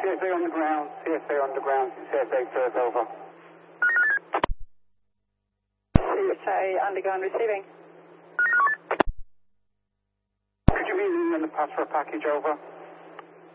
CSA on the ground, CSA on the ground, CSA first over. CSA underground receiving. Could you be in the pass for a package over?